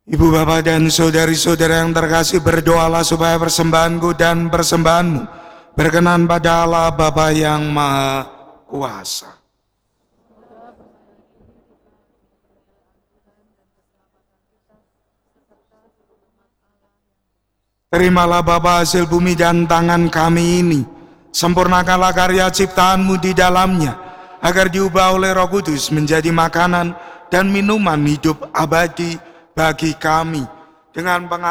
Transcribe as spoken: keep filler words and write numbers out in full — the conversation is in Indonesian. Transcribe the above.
Ibu bapak dan saudari-saudara yang terkasih, berdoalah supaya persembahanku dan persembahanmu berkenan pada Allah Bapa yang Maha Kuasa. Terimalah Bapa hasil bumi dan tangan kami ini, sempurnakanlah karya ciptaanmu di dalamnya, agar diubah oleh Roh Kudus menjadi makanan dan minuman hidup abadi bagi kami, dengan pengalaman